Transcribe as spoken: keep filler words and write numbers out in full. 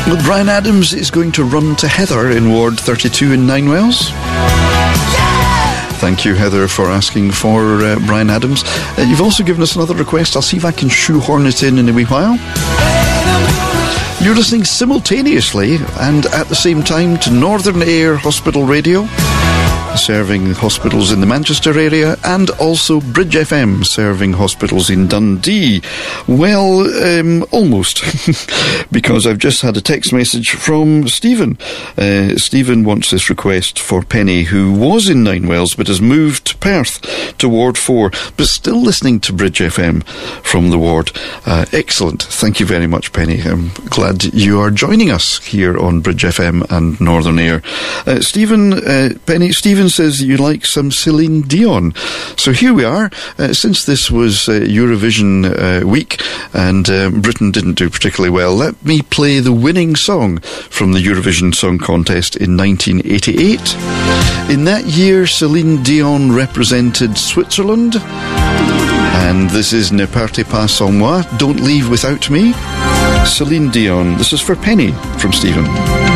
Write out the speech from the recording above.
Well, Brian Adams is going to run to Heather in Ward thirty-two in Ninewells. Thank you, Heather, for asking for uh, Brian Adams. Uh, you've also given us another request. I'll see if I can shoehorn it in in a wee while. You're listening simultaneously and at the same time to Northern Air Hospital Radio, serving hospitals in the Manchester area, and also Bridge F M, serving hospitals in Dundee. Well, um, almost, because I've just had a text message from Stephen. Uh, Stephen wants this request for Penny, who was in Ninewells but has moved to Perth to Ward four, but still listening to Bridge F M from the ward. Uh, excellent. Thank you very much, Penny. I'm glad you are joining us here on Bridge F M and Northern Air. Uh, Stephen, uh, Penny, Stephen says you like some Celine Dion. So here we are. Uh, since this was uh, Eurovision uh, week and uh, Britain didn't do particularly well, let me play the winning song from the Eurovision Song Contest in nineteen eighty-eight. In that year, Celine Dion represented Switzerland. And this is Ne partez pas sans moi, Don't Leave Without Me. Celine Dion. This is for Penny from Stephen.